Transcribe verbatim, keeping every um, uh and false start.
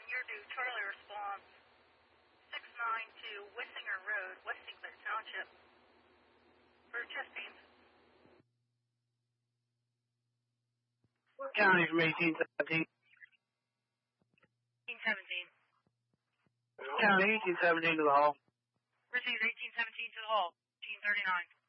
one, you're due Charlie response six nine two Wissinger Road, Westingland Township, for chest pains. County from eighteen seventeen. eighteen seventeen. County eighteen seventeen to the hall. Received eighteen seventeen to the hall, eighteen thirty-nine.